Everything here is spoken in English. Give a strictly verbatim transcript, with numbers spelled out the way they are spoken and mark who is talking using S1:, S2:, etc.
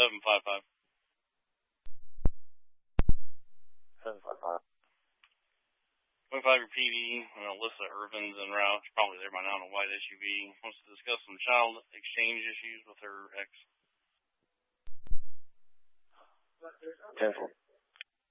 S1: seven five five.
S2: seven five five.
S1: twenty-five your P D, uh, Alyssa Irvins en route. She's probably there by now in a white S U V. Wants to discuss some child exchange issues with her ex.
S2: ten four.